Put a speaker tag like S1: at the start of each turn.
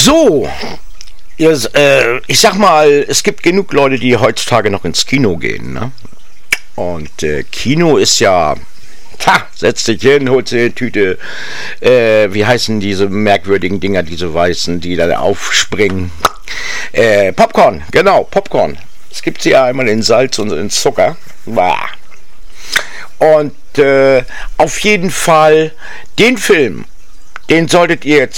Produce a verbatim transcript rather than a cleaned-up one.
S1: So, ihr, äh, ich sag mal, es gibt genug Leute, die heutzutage noch ins Kino gehen, ne? Und äh, Kino ist ja, ha, setz dich hin, holst dir eine Tüte, äh, wie heißen diese merkwürdigen Dinger, diese weißen, die da aufspringen? Äh, Popcorn, genau, Popcorn. Es gibt sie ja einmal in Salz und in Zucker. Bah. Und äh, auf jeden Fall den Film, den solltet ihr jetzt